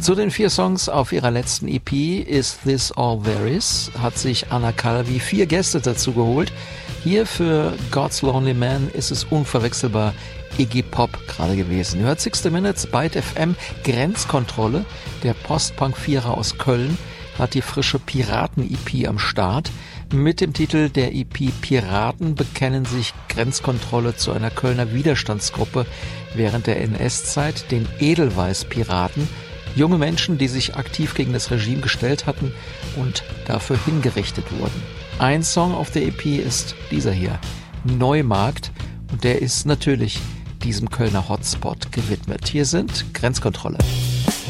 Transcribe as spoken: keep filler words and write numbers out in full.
Zu den vier Songs auf ihrer letzten E P Is This All There Is hat sich Anna Calvi vier Gäste dazu geholt. Hier für God's Lonely Man ist es unverwechselbar Iggy Pop gerade gewesen. Ihr hört sixty Minutes, Byte F M, Grenzkontrolle. Der Postpunk-Vierer aus Köln hat die frische Piraten-E P am Start. Mit dem Titel der E P Piraten bekennen sich Grenzkontrolle zu einer Kölner Widerstandsgruppe während der N S-Zeit, den Edelweiß-Piraten. Junge Menschen, die sich aktiv gegen das Regime gestellt hatten und dafür hingerichtet wurden. Ein Song auf der E P ist dieser hier, Neumarkt, und der ist natürlich diesem Kölner Hotspot gewidmet. Hier sind Grenzkontrolle.